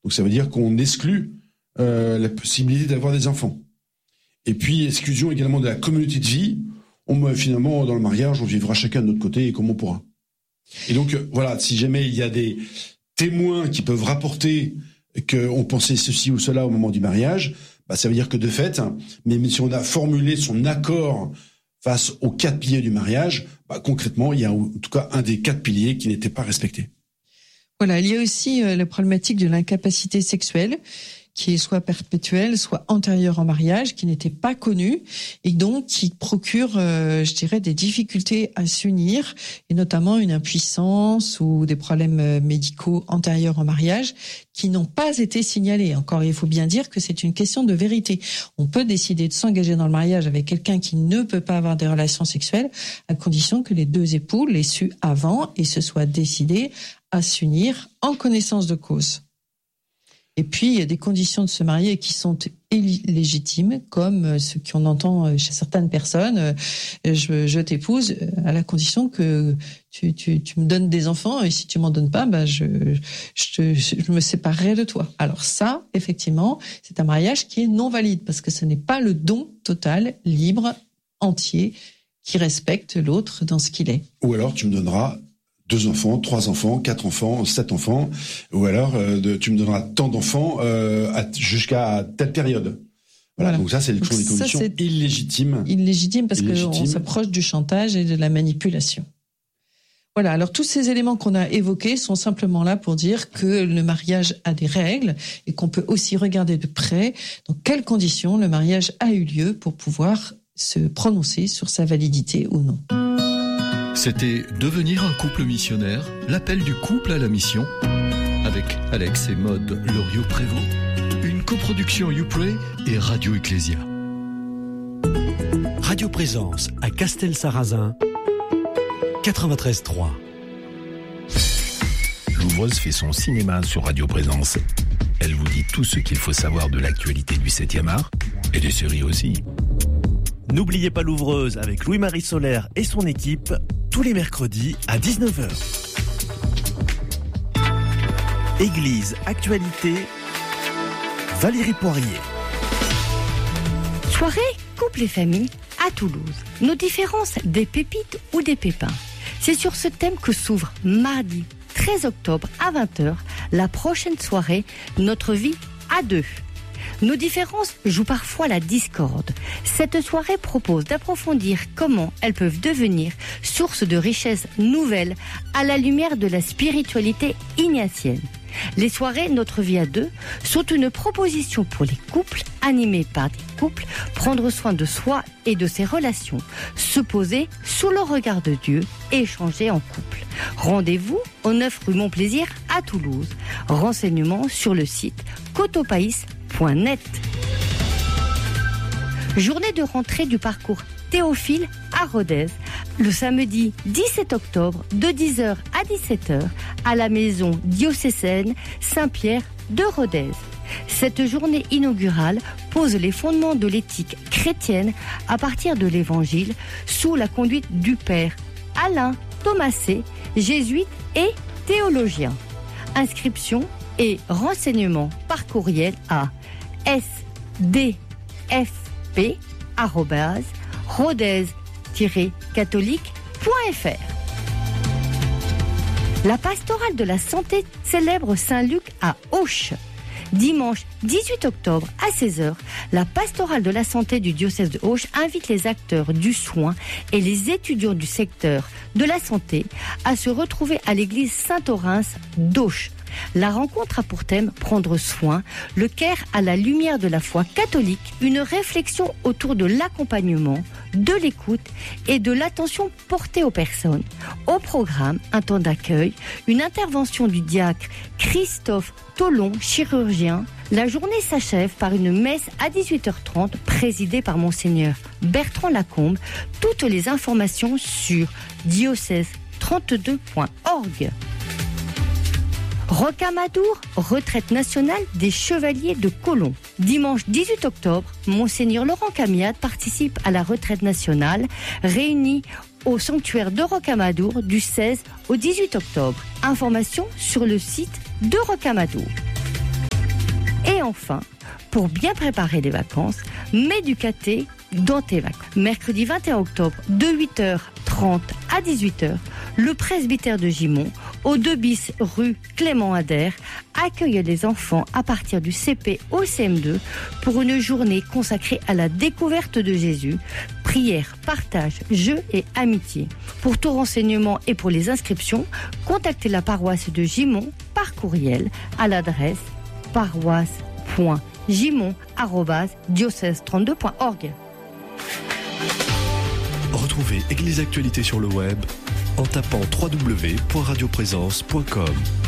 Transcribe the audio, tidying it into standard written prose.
Donc ça veut dire qu'on exclut la possibilité d'avoir des enfants. Et puis exclusion également de la communauté de vie. Finalement, dans le mariage, on vivra chacun de notre côté et comme on pourra. Et donc voilà, si jamais il y a des témoins qui peuvent rapporter qu'on pensait ceci ou cela au moment du mariage, ça veut dire que de fait, même si on a formulé son accord face aux 4 piliers du mariage, concrètement, il y a en tout cas un des 4 piliers qui n'était pas respecté. Voilà, il y a aussi la problématique de l'incapacité sexuelle, qui est soit perpétuelle, soit antérieure au mariage, qui n'était pas connue, et donc qui procure, des difficultés à s'unir, et notamment une impuissance ou des problèmes médicaux antérieurs au mariage, qui n'ont pas été signalés. Encore, il faut bien dire que c'est une question de vérité. On peut décider de s'engager dans le mariage avec quelqu'un qui ne peut pas avoir des relations sexuelles, à condition que les 2 époux l'aient su avant et se soient décidés à s'unir en connaissance de cause. Et puis, il y a des conditions de se marier qui sont illégitimes, comme ce qu'on entend chez certaines personnes. Je t'épouse à la condition que tu me donnes des enfants, et si tu m'en donnes pas, je me séparerai de toi. Alors ça, effectivement, c'est un mariage qui est non valide, parce que ce n'est pas le don total, libre, entier, qui respecte l'autre dans ce qu'il est. Ou alors, tu me donneras 2 enfants, 3 enfants, 4 enfants, 7 enfants, ou alors tu me donneras tant d'enfants jusqu'à telle période. Voilà. Donc ça, c'est toujours des conditions illégitimes. Illégitimes parce qu'on s'approche du chantage et de la manipulation. Voilà, alors tous ces éléments qu'on a évoqués sont simplement là pour dire que le mariage a des règles et qu'on peut aussi regarder de près dans quelles conditions le mariage a eu lieu pour pouvoir se prononcer sur sa validité ou non. C'était Devenir un couple missionnaire, l'appel du couple à la mission, avec Alex et Maude Loriot-Prévost, une coproduction YouPray et Radio Ecclésia. Radio Présence à Castel-Sarrazin, 93.3. Louvreuse fait son cinéma sur Radio Présence. Elle vous dit tout ce qu'il faut savoir de l'actualité du 7e art et des séries aussi. N'oubliez pas Louvreuse avec Louis-Marie Solaire et son équipe, tous les mercredis à 19h. Église, actualité, Valérie Poirier. Soirée, couple et famille à Toulouse. Nos différences, des pépites ou des pépins. C'est sur ce thème que s'ouvre mardi 13 octobre à 20h la prochaine soirée Notre vie à 2. Nos différences jouent parfois la discorde. Cette soirée propose d'approfondir comment elles peuvent devenir source de richesses nouvelles à la lumière de la spiritualité ignatienne. Les soirées Notre vie à 2 sont une proposition pour les couples, animés par des couples, prendre soin de soi et de ses relations, se poser sous le regard de Dieu et échanger en couple. Rendez-vous au 9 rue Montplaisir à Toulouse. Renseignements sur le site cotopaïs.net. Journée de rentrée du parcours Théophile à Rodez, le samedi 17 octobre de 10h à 17h à la maison diocésaine Saint-Pierre de Rodez. Cette journée inaugurale pose les fondements de l'éthique chrétienne à partir de l'Évangile sous la conduite du père Alain Thomasé, jésuite et théologien. Inscription et renseignements par courriel à sdfp@rodez-catholique.fr. La pastorale de la santé célèbre Saint-Luc à Auch. Dimanche 18 octobre à 16h, la pastorale de la santé du diocèse de Auch invite les acteurs du soin et les étudiants du secteur de la santé à se retrouver à l'église Saint-Orens d'Auch. La rencontre a pour thème prendre soin, le care à la lumière de la foi catholique, une réflexion autour de l'accompagnement, de l'écoute et de l'attention portée aux personnes. Au programme, un temps d'accueil, une intervention du diacre Christophe Tolon, chirurgien. La journée s'achève par une messe à 18h30 présidée par Monseigneur Bertrand Lacombe. Toutes les informations sur diocèse32.org. Rocamadour, retraite nationale des chevaliers de Colomb. Dimanche 18 octobre, Monseigneur Laurent Camillade participe à la retraite nationale réunie au sanctuaire de Rocamadour du 16 au 18 octobre. Information sur le site de Rocamadour. Et enfin, pour bien préparer les vacances, mets du caté dans tes vacances. Mercredi 21 octobre, de 8h30 à 18h, le presbytère de Gimont, au 2 bis rue Clément Adair, accueille les enfants à partir du CP au CM2 pour une journée consacrée à la découverte de Jésus, prière, partage, jeux et amitié. Pour tout renseignement et pour les inscriptions, contactez la paroisse de Gimont par courriel à l'adresse paroisse.gimont@diocèse32.org. Retrouvez Église Actualité sur le web en tapant www.radioprésence.com.